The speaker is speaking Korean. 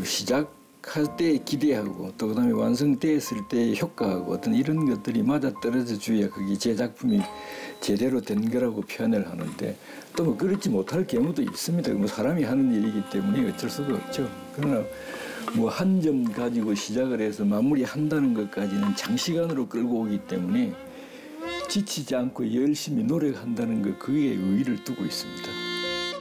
시작할 때 기대하고 또 그다음에 완성됐을 때의 효과하고 어떤 이런 것들이 맞아떨어져 줘야 그게 제 작품이 제대로 된 거라고 표현을 하는데 또 뭐 그렇지 못할 경우도 있습니다. 뭐 사람이 하는 일이기 때문에 어쩔 수가 없죠. 그러나 뭐 한 점 가지고 시작을 해서 마무리한다는 것까지는 장시간으로 끌고 오기 때문에 지치지 않고 열심히 노력한다는 것 그에 의의를 두고 있습니다.